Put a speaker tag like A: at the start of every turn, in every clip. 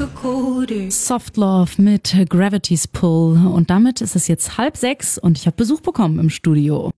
A: Soft Love mit Gravity's Pull. Und damit ist es jetzt 5:30 und ich habe Besuch bekommen im Studio.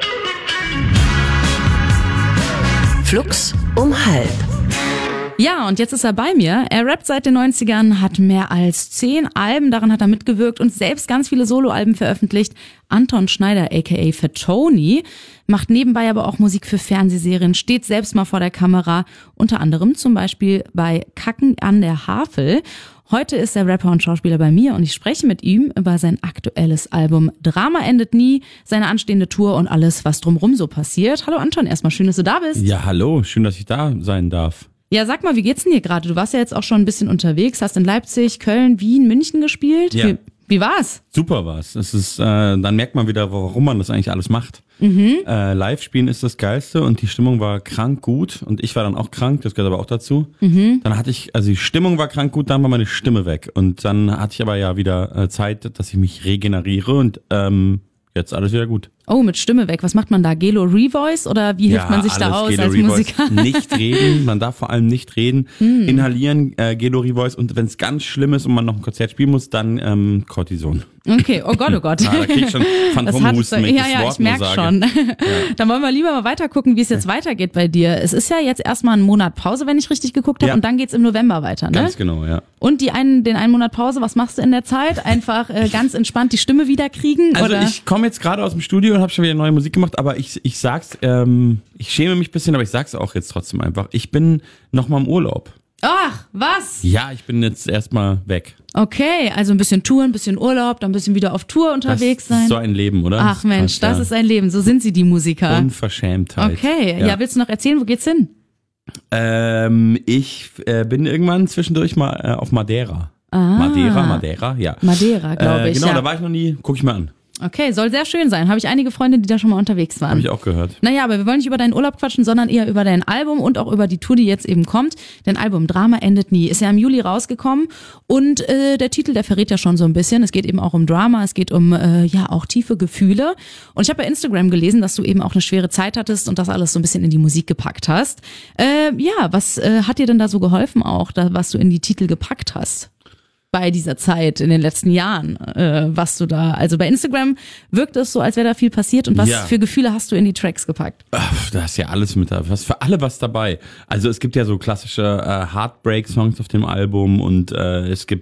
B: Flux um 5.
A: Ja, und jetzt ist er bei mir. Er rappt seit den 90ern, hat mehr als 10 Alben, daran hat er mitgewirkt und selbst ganz viele Soloalben veröffentlicht. Anton Schneider, aka Fat Tony, macht nebenbei aber auch Musik für Fernsehserien, steht selbst mal vor der Kamera, unter anderem zum Beispiel bei Kacken an der Havel. Heute ist der Rapper und Schauspieler bei mir und ich spreche mit ihm über sein aktuelles Album Drama endet nie, seine anstehende Tour und alles, was drumherum so passiert. Hallo Anton, erstmal schön, dass du da bist.
C: Ja, hallo, schön, dass ich da sein darf.
A: Ja, sag mal, wie geht's denn dir gerade? Du warst ja jetzt auch schon ein bisschen unterwegs, hast in Leipzig, Köln, Wien, München gespielt.
C: Ja.
A: Wie war's?
C: Super war's. Es ist, dann merkt man wieder, warum man das eigentlich alles macht. Live spielen ist das Geilste und die Stimmung war krank gut und ich war dann auch krank, das gehört aber auch dazu. Dann hatte ich, also die Stimmung war krank gut, dann war meine Stimme weg und dann hatte ich aber ja wieder Zeit, dass ich mich regeneriere und jetzt alles wieder gut.
A: Oh, mit Stimme weg. Was macht man da? Gelo Revoice oder wie hilft man sich da aus
C: Gelo
A: als
C: Revoice.
A: Musiker?
C: Nicht reden, man darf vor allem nicht reden. Inhalieren, Gelo Revoice und wenn es ganz schlimm ist und man noch ein Konzert spielen muss, dann Cortison.
A: Okay, oh Gott, oh Gott.
C: Da krieg ich schon Phantomhusten, wenn ich das Wort
A: ich merke schon. Dann wollen wir lieber mal weiter gucken, wie es jetzt weitergeht bei dir. Es ist ja jetzt erstmal ein Monat Pause, wenn ich richtig geguckt habe, und dann geht's im November weiter, ne?
C: Ganz genau, ja.
A: Und den einen Monat Pause, was machst du in der Zeit? Einfach ganz entspannt die Stimme wieder kriegen?
C: Also
A: oder?
C: ich komme jetzt gerade aus dem Studio und habe schon wieder neue Musik gemacht, aber ich sag's, ich schäme mich ein bisschen, aber ich sag's auch jetzt trotzdem einfach. Ich bin noch mal im Urlaub.
A: Ach, was?
C: Ja, ich bin jetzt erstmal weg.
A: Okay, also ein bisschen Tour, ein bisschen Urlaub, dann ein bisschen wieder auf Tour unterwegs sein.
C: Das ist so ein Leben, oder?
A: Ach Mensch, das ist ein Leben, so sind sie, die Musiker.
C: Unverschämtheit.
A: Okay, ja, willst du noch erzählen, wo geht's hin?
C: Ich bin irgendwann zwischendurch mal auf Madeira. Madeira, ja.
A: Madeira, glaube ich.
C: Genau,
A: ja.
C: Da war ich noch nie, guck ich mal an.
A: Okay, soll sehr schön sein. Habe ich einige Freunde, die da schon mal unterwegs waren.
C: Habe ich auch gehört.
A: Naja, aber wir wollen nicht über deinen Urlaub quatschen, sondern eher über dein Album und auch über die Tour, die jetzt eben kommt. Dein Album Drama endet nie ist ja im Juli rausgekommen und der Titel, der verrät ja schon so ein bisschen. Es geht eben auch um Drama, es geht um auch tiefe Gefühle. Und ich habe bei Instagram gelesen, dass du eben auch eine schwere Zeit hattest und das alles so ein bisschen in die Musik gepackt hast. Was hat dir denn da so geholfen auch, was du in die Titel gepackt hast? Bei dieser Zeit in den letzten Jahren, was du da, also bei Instagram wirkt es so, als wäre da viel passiert und was für Gefühle hast du in die Tracks gepackt?
C: Da ist ja alles mit da, für alle was dabei. Also es gibt ja so klassische Heartbreak-Songs auf dem Album und es gibt